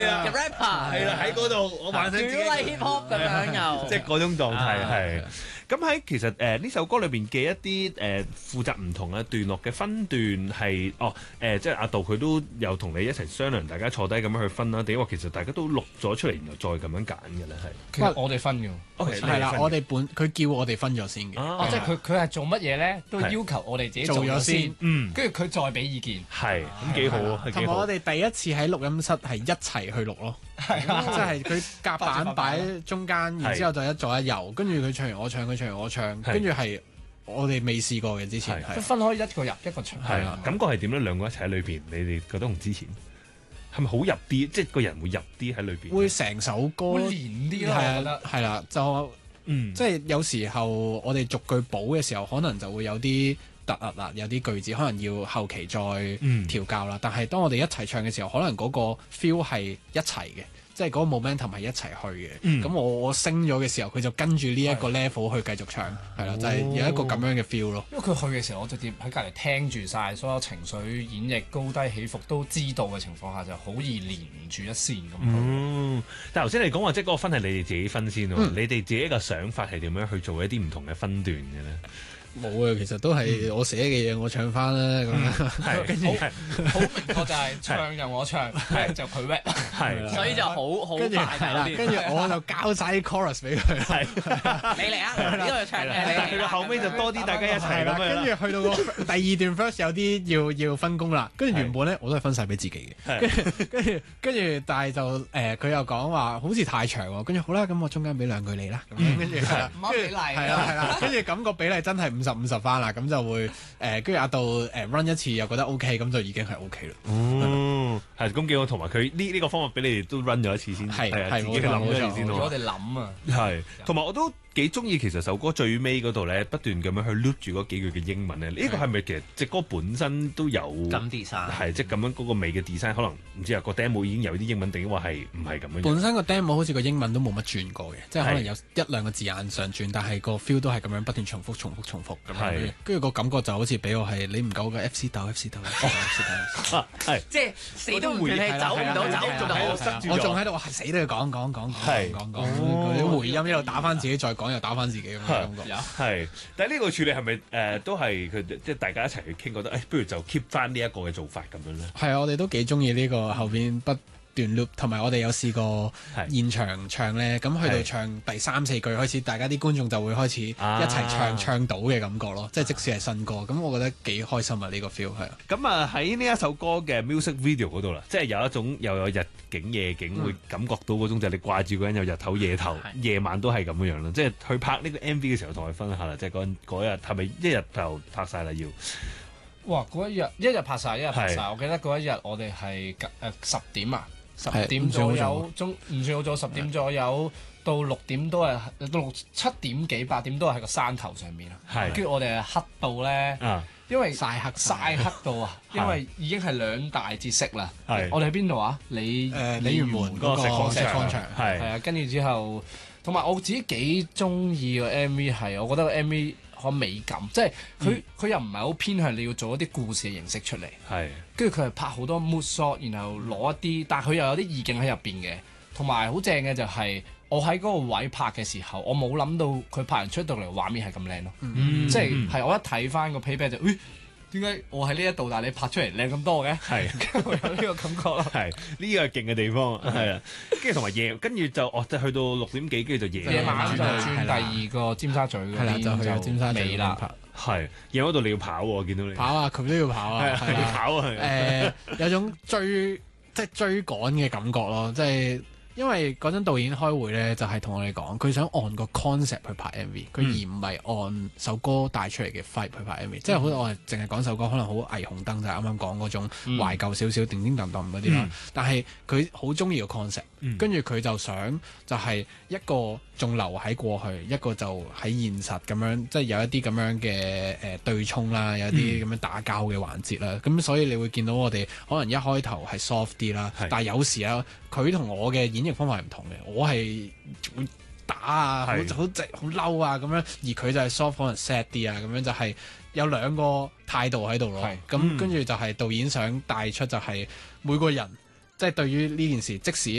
rapper 係啦，喺嗰度我幻想自己屌 like hip hop 咁樣又， 即係嗰種狀態係。咁喺其實呢首歌裏邊嘅一啲負責唔同嘅段落嘅分段係即係阿杜佢都有同你一齊商量，大家坐低咁樣去分啦。定話其實大家都錄咗出嚟，然後再咁樣揀嘅咧係。 其實我哋分嘅， 係啦，我哋佢叫我哋分咗先嘅， 即係佢係做乜嘢咧，都要求我哋自己做咗先，跟住佢再俾意見。 係咁幾好啊， 同埋我哋第一次喺錄音室係一齊去錄咯，即係佢夾板擺中間，然之後就一左一右，跟住佢唱完我唱，佢唱完我唱，跟住係我哋未試過嘅之前， 分開一個入一個唱。 係啊，感覺係點咧？兩個一齊喺裏邊，你哋覺得同之前係咪好入啲？即係個人會入啲喺裏邊， 會成首歌會連啲咯。我覺得係啦，就即係有時候我哋逐句補嘅時候，可能就會有啲突兀啦，有啲句子可能要後期再調校啦。但係當我哋一齊唱嘅時候，可能嗰個 feel 係一齊嘅。即係嗰個 momentum 係一齊去嘅，咁我升咗嘅時候，佢就跟住呢一個 level 去繼續唱，係啦，就係有一個咁樣嘅 feel 咯。 因為佢去嘅時候，我直接喺隔離聽住晒所有情緒演繹高低起伏都知道嘅情況下，就好易連住一線咁。 但係頭先你講話即係嗰個分係你哋自己分先喎，你哋自己嘅想法係點樣去做一啲唔同嘅分段嘅咧？ 冇啊，其實都係我寫嘅嘢，我唱翻啦咁樣。 跟住好明確就係唱就我唱，就佢 rap， 係， 所以就好跟住係啦，跟住我就交晒啲 chorus 俾佢。 係你嚟啊！呢個唱但係去到後尾就多啲大家一齊咁樣。 跟住去到個第二段 verse 有啲要分工啦。跟住原本咧我都係分晒俾自己嘅。跟住但係就佢又講話好似太長喎。跟住好啦，咁我中間俾2句你啦。咁樣跟住係啦， 唔啱比例係啦，跟住咁個比例真係50-50翻啦，咁就會跟住阿杜run 一次又覺得 OK，咁就已經係 OK 啦。 係咁幾好，同埋佢呢個方法俾你哋都 run 咗一次先，係自己去諗咗一次先咯。 我哋諗啊， 係，同埋我都幾中意其實首歌最尾嗰度咧，不斷咁樣去 loop 住嗰幾句嘅英文咧。呢個係咪其實隻歌本身都有咁 design？ 係即係咁樣嗰個尾嘅 design，可能唔知啊個 demo 已經有啲英文定話係唔係咁樣？ 本身個 demo 好似個英文都冇乜轉過嘅，即係可能有1-2個字眼上轉，但係個 feel 都係咁樣不斷重複咁樣。跟住個感覺就好似俾我係你唔夠嘅 FC 豆係即係死都回氣走唔到， 我仲喺度話死都要講，嗰啲回音一路打翻自己，再講又打翻自己咁嘅感覺。 係，但係呢個處理係咪都係佢即係大家一齊去傾，覺得不如就 keep 翻呢一個嘅做法咁樣咧？係啊，我哋都幾中意呢個後邊不段 loop， 同埋我哋有試過現場唱咧，咁去到唱第3-4句開始，大家啲觀眾就會開始一齊唱到嘅感覺咯，即係即使係新歌，咁我覺得幾開心啊！呢個 feel 係啊。咁啊喺呢一首歌嘅 music video 嗰度啦，即係有一種又有日景夜景，會感覺到嗰種就係你掛住嗰人有日頭夜頭，夜晚都係咁樣樣啦。即係去拍呢個 MV 嘅時候，同佢分享下啦，即係嗰日係咪一日就拍晒啦要？ 哇！嗰一日拍晒，我記得嗰一日我哋係10點啊。10點左右，唔算好早，10點左右到6點都係到7點幾8點都係喺個山頭上面啊。跟住我哋係黑到咧，因為曬黑到啊，因為已經係2大節色啦。我哋喺邊度啊？鯉魚門嗰個石礦場係啊。跟住之後，同埋我自己幾中意個 MV 係，我覺得個 MV 好美感，即係佢又唔係好偏向你要做一啲故事嘅形式出嚟，跟住佢係拍好多 mood shot，然後攞一啲，但係佢又有啲意境喺入邊嘅，同埋好正嘅就係我喺嗰個位拍嘅時候，我冇諗到佢拍完出到嚟畫面係咁靚咯，即係我一睇翻個 playback 就，點解我喺呢一度，但係你拍出嚟靚咁多嘅？係，會有呢個感覺咯。係， 呢個係勁嘅地方，係啊。跟住同埋跟住就即係去到6點幾，跟住就夜晚就轉第2個尖沙咀嗰邊， 就去尖沙咀啦。 係，夜嗰度你要跑喎，見到你。 跑啊！佢都要跑啊！ 係要跑啊！ 有種追趕嘅感覺咯，即係。因為嗰陣導演開會咧，就係同我哋講，佢想按個 concept 去拍 MV，佢而唔係按首歌帶出嚟嘅 vibe 去拍 MV。即係好似我哋淨係講首歌，可能好霓虹燈就係啱啱講嗰種懷舊少少、叮叮噹噹嗰啲啦。但係佢好中意個 concept，跟住佢就想就係一個仲留喺過去，一個就喺現實咁樣，即係有一啲咁樣嘅對沖啦，有一啲咁樣打交嘅環節啦。咁所以你會見到我哋可能一開頭係 soft 啲啦，但係有時啊，佢同我嘅演繹方法係唔同嘅，我係會打啊，好嬲啊咁樣，而佢就係 soft 可能 sad 啲啊，咁樣就係有2個態度喺度咯。咁跟住就係導演想帶出就係每個人即係對於呢件事，即使